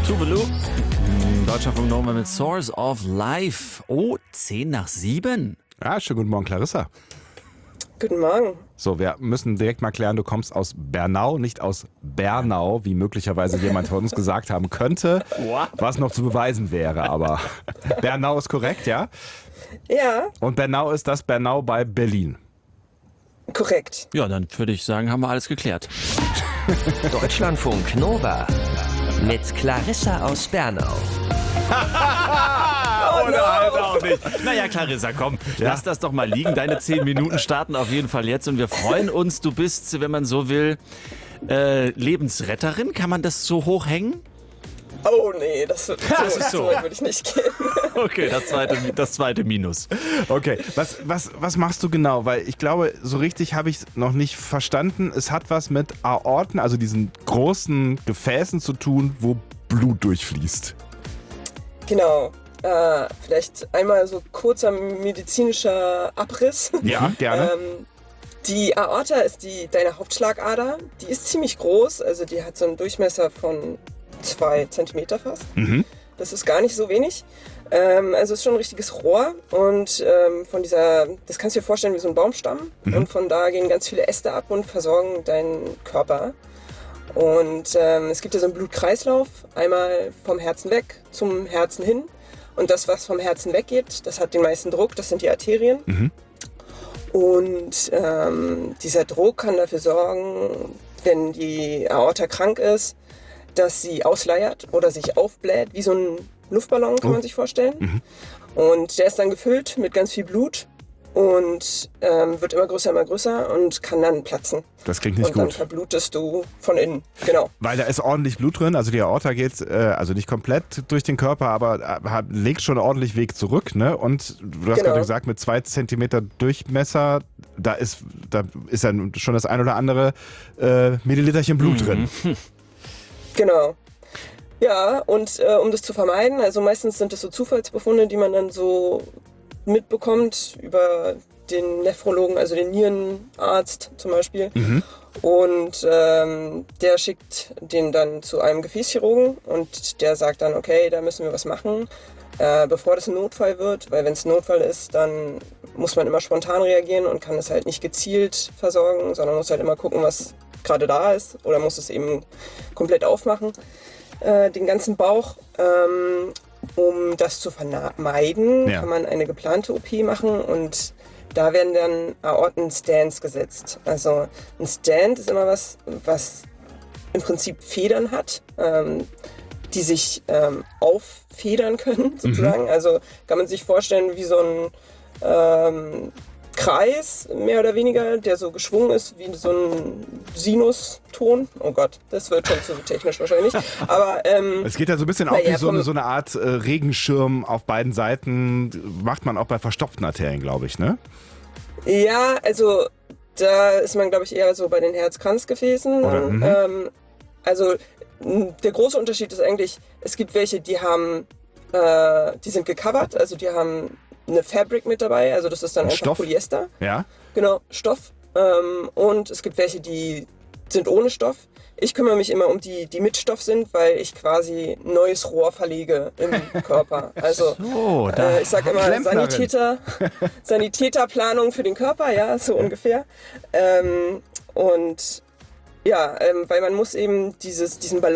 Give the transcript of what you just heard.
Tuvalu. Deutschlandfunk Nova mit Source of Life. Oh, 6:10. Ja, schönen guten Morgen, Clarissa. Guten Morgen. So, wir müssen direkt mal klären, du kommst aus Bernau, nicht aus Bernau, wie möglicherweise jemand von uns gesagt haben könnte, was noch zu beweisen wäre. Aber Bernau ist korrekt, ja? Ja, Und Bernau ist das Bernau bei Berlin. korrekt. Ja, dann würde ich sagen, haben wir alles geklärt. Deutschlandfunk Nova mit Clarissa aus Bernau. Oder halt auch nicht. Naja, Clarissa, komm, lass das doch mal liegen. Deine 10 Minuten starten auf jeden Fall jetzt und wir freuen uns. Du bist, wenn man so will, Lebensretterin. Kann man das so hochhängen? Oh nee, das ist so. so weit würde ich nicht gehen. Okay, das zweite Minus. Okay, was machst du genau? Weil ich glaube, so richtig habe ich es noch nicht verstanden. Es hat was mit Aorten, also diesen großen Gefäßen zu tun, wo Blut durchfließt. Genau. Vielleicht einmal so kurzer medizinischer Abriss. Ja, gerne. Die Aorta ist deine Hauptschlagader. Die ist ziemlich groß, also die hat so einen Durchmesser von 2 Zentimeter fast. Das ist gar nicht so wenig. Also ist schon ein richtiges Rohr und das kannst du dir vorstellen wie so ein Baumstamm. Und von da gehen ganz viele Äste ab und versorgen deinen Körper. Und es gibt ja so einen Blutkreislauf, einmal vom Herzen weg zum Herzen hin. Und das, was vom Herzen weggeht, das hat den meisten Druck, das sind die Arterien. Und dieser Druck kann dafür sorgen, wenn die Aorta krank ist, dass sie ausleiert oder sich aufbläht, wie so ein Luftballon, kann man sich vorstellen. Und der ist dann gefüllt mit ganz viel Blut und wird immer größer und kann dann platzen. Das klingt nicht und dann gut. verblutest du von innen, genau. Weil da ist ordentlich Blut drin, also die Aorta geht also nicht komplett durch den Körper, aber legt schon ordentlich Weg zurück, ne? Und du hast gerade gesagt, mit 2 Zentimeter Durchmesser, da ist dann schon das ein oder andere Milliliterchen Blut drin. Genau. Ja, und um das zu vermeiden, also meistens sind es so Zufallsbefunde, die man dann so mitbekommt über den Nephrologen, also den Nierenarzt zum Beispiel. Und der schickt den dann zu einem Gefäßchirurgen und der sagt dann, okay, da müssen wir was machen, bevor das ein Notfall wird, weil wenn es ein Notfall ist, dann muss man immer spontan reagieren und kann es halt nicht gezielt versorgen, sondern muss halt immer gucken, was gerade da ist oder muss es eben komplett aufmachen, den ganzen Bauch. Um das zu vermeiden, kann man eine geplante OP machen und da werden dann Aortenstands gesetzt. Also ein Stand ist immer was im Prinzip Federn hat, die sich auffedern können sozusagen. Also kann man sich vorstellen wie so ein Kreis, mehr oder weniger, der so geschwungen ist wie so ein Sinuston. Oh Gott, das wird schon zu technisch wahrscheinlich. Aber es geht ja so ein bisschen auf wie so eine Art Regenschirm auf beiden Seiten. Macht man auch bei verstopften Arterien, glaube ich, ne? Ja, also da ist man, glaube ich, eher so bei den Herz-Kranzgefäßen. Also der große Unterschied ist eigentlich, es gibt welche, die sind gecovert, also die haben eine Fabric mit dabei, also das ist dann einfach Stoff? Polyester. Ja. Genau, Stoff. Und es gibt welche, die sind ohne Stoff. Ich kümmere mich immer um die mit Stoff sind, weil ich quasi neues Rohr verlege im Körper. Also ich sage immer Sanitäterplanung für den Körper, ja, so ungefähr. Und ja, weil man muss eben diesen Ballon